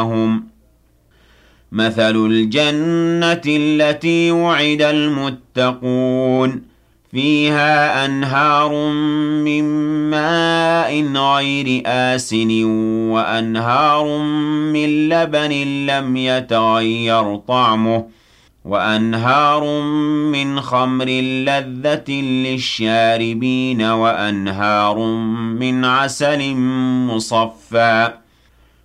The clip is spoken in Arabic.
لهم مثل الجنة التي وعد المتقون فيها أنهار من ماء غير آسن وأنهار من لبن لم يتغير طعمه وأنهار من خمر لذة للشاربين وأنهار من عسل مصفى